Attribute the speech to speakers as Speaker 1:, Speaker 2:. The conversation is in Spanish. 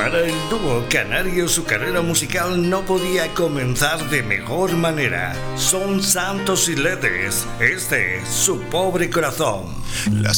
Speaker 1: Para el dúo canario su carrera musical no podía comenzar de mejor manera. Son Santos y Ledes, este es Su Pobre Corazón.